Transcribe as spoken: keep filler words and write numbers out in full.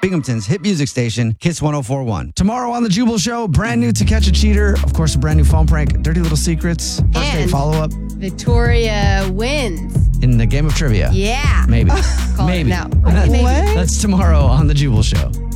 Binghamton's hit music station, Kiss one oh four point one. Tomorrow on The Jubal Show, brand new To Catch a Cheater. Of course, a brand new phone prank, Dirty Little Secrets, first date And- follow-up Victoria wins. in the game of trivia. Yeah. Maybe. Call it Maybe. now. That's, Maybe. that's tomorrow on The Jubal Show.